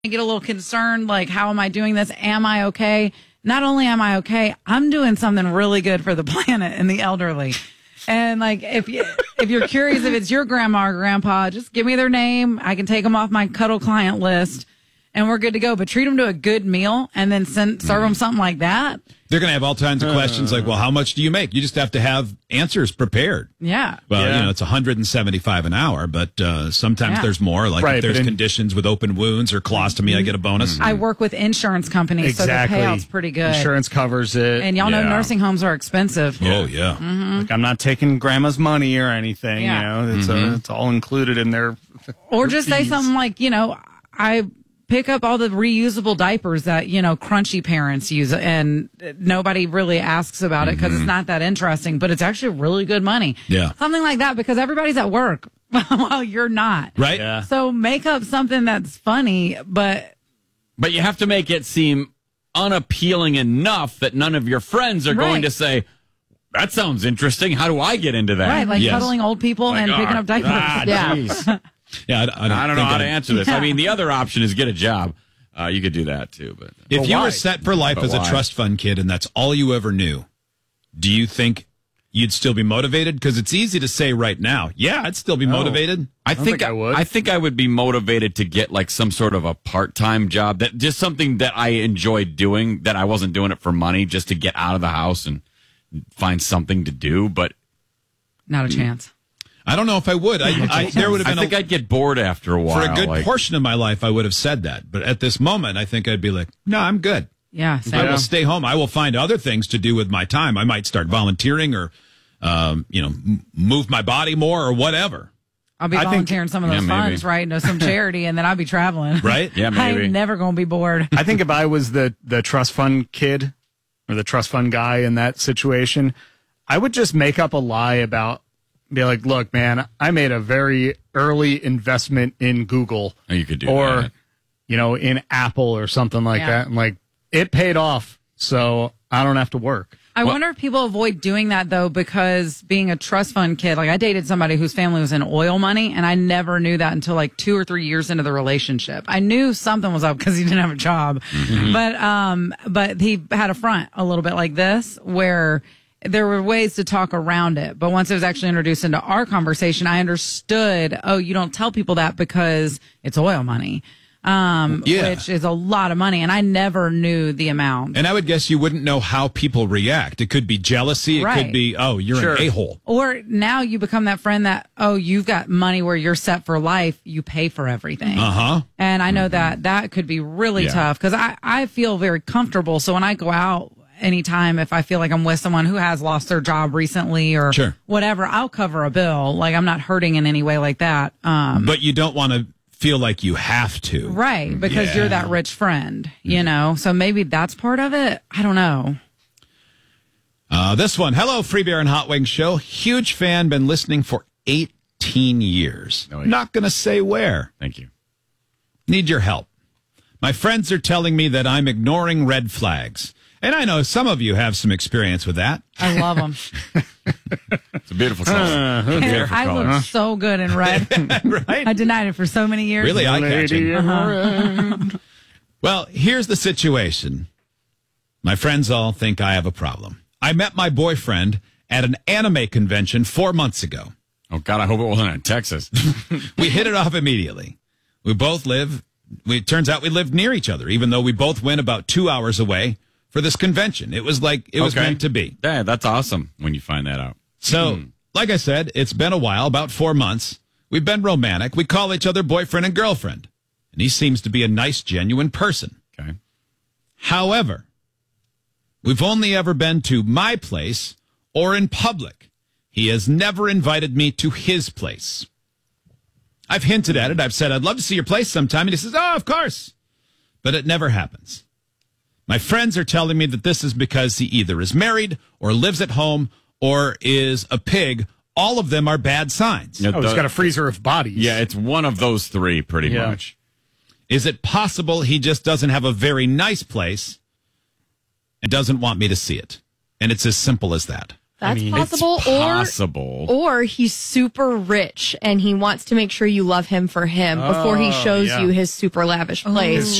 I get a little concerned, like, how am I doing this? Am I okay? Not only am I okay, I'm doing something really good for the planet and the elderly. And like, if you're curious if it's your grandma or grandpa, just give me their name. I can take them off my cuddle client list and we're good to go. But treat them to a good meal and then serve them something like that. They're going to have all kinds of questions like, well, how much do you make? You just have to have answers prepared. Yeah. Well, it's $175 an hour, but sometimes there's more. Like if there's conditions with open wounds or colostomy, I get a bonus. I work with insurance companies, so the payout's pretty good. Insurance covers it. And y'all know nursing homes are expensive. Oh, yeah. Like, I'm not taking grandma's money or anything. Yeah. It's all included in their Or just say something like, I pick up all the reusable diapers that, crunchy parents use, and nobody really asks about it because it's not that interesting, but it's actually really good money. Yeah. Something like that, because everybody's at work while you're not. Right? Yeah. So make up something that's funny, but you have to make it seem unappealing enough that none of your friends are going to say, that sounds interesting. How do I get into that? right, like cuddling old people and picking up diapers. Yeah. Yeah, I don't know how to answer this. I mean, the other option is get a job. You could do that too, but if you were set for life as a trust fund kid and that's all you ever knew, do you think you'd still be motivated? Because it's easy to say right now, yeah, I'd still be motivated. I think I would. I think I would be motivated to get like some sort of a part-time job, that just something that I enjoyed doing, that I wasn't doing it for money, just to get out of the house and find something to do. But not a chance. I don't know if I would. There would have been. I think I'd get bored after a while. For a good portion of my life, I would have said that. But at this moment, I think I'd be like, no, I'm good. Yeah, I will stay home. I will find other things to do with my time. I might start volunteering or, move my body more or whatever. I'll be volunteering some of those funds, right, into some charity, and then I'll be traveling. Right? Yeah, maybe. I'm never going to be bored. I think if I was the trust fund kid or the trust fund guy in that situation, I would just make up a lie be like, look, man, I made a very early investment in Google. Oh, you could do that. Or, in Apple or something like that. And like, it paid off, so I don't have to work. I wonder if people avoid doing that, though, because being a trust fund kid, like I dated somebody whose family was in oil money, and I never knew that until like 2 or 3 years into the relationship. I knew something was up because he didn't have a job. But he had a front a little bit like this, where there were ways to talk around it. But once it was actually introduced into our conversation, I understood, you don't tell people that because it's oil money, which is a lot of money. And I never knew the amount. And I would guess you wouldn't know how people react. It could be jealousy. It could be, you're an a-hole. Or now you become that friend that, you've got money where you're set for life. You pay for everything. Uh-huh. And I know that could be really tough because I feel very comfortable. So when I go out, anytime if I feel like I'm with someone who has lost their job recently or whatever, I'll cover a bill. Like I'm not hurting in any way like that. But you don't want to feel like you have to. Right. Because you're that rich friend, so maybe that's part of it. I don't know. This one. Hello, Free Beer and Hot Wings Show. Huge fan. Been listening for 18 years. Not going to say where. Thank you. Need your help. My friends are telling me that I'm ignoring red flags. And I know some of you have some experience with that. I love them. It's a beautiful color. I look so good in red. Right? I denied it for so many years. Really eye-catching. Well, here's the situation. My friends all think I have a problem. I met my boyfriend at an anime convention 4 months ago. Oh, God, I hope it wasn't in Texas. We hit it off immediately. It turns out we lived near each other, even though we both went about 2 hours away for this convention. It was like it was meant to be. Yeah, that's awesome when you find that out. So, like I said, it's been a while, about 4 months. We've been romantic. We call each other boyfriend and girlfriend. And he seems to be a nice, genuine person. Okay. However, we've only ever been to my place or in public. He has never invited me to his place. I've hinted at it. I've said, I'd love to see your place sometime. And he says, of course. But it never happens. My friends are telling me that this is because he either is married or lives at home or is a pig. All of them are bad signs. He's got a freezer of bodies. Yeah, it's one of those three pretty much. Is it possible he just doesn't have a very nice place and doesn't want me to see it? And it's as simple as that. That's possible. Or he's super rich and he wants to make sure you love him for him before he shows you his super lavish place.